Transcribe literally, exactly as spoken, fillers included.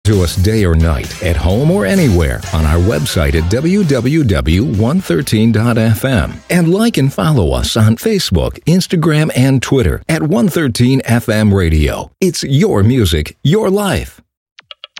To us day or night, at home or anywhere, on our website at w w w dot one thirteen dot f m. And like and follow us on Facebook, Instagram, and Twitter at one thirteen F M Radio. It's your music, your life.